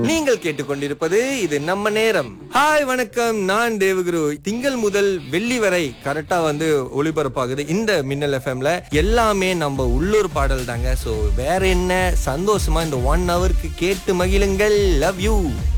நீங்கள் கேட்டுக்கொண்டிருப்பது இது நம்ம நேரம். ஹாய் வணக்கம், நான் தேவகுரு. திங்கள் முதல் வெள்ளி வரை கரெக்டா ஒளிபரப்பாகுது இந்த மின்னல் எஃப்எம்ல. எல்லாமே நம்ம உள்ளூர் பாடல் தாங்க. சோ வேற என்ன, சந்தோஷமா இந்த 1 ஹவருக்கு கேட்டு மகிழுங்கள். Love you.